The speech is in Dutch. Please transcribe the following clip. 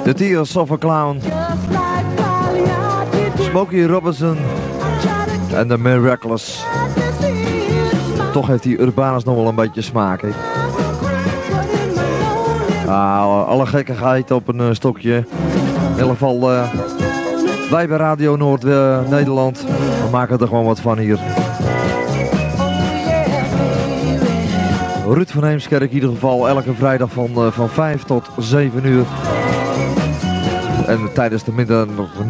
The Tears of a Clown. Smokey Robinson en The Miraculous. Toch heeft die Urbanus nog wel een beetje smaak, hè? Alle gekkigheid op een stokje. In ieder geval, wij bij Radio Noord-Nederland, we maken er gewoon wat van hier. Ruud van Heemskerk in ieder geval elke vrijdag van 5 tot 7 uur. En tijdens de middag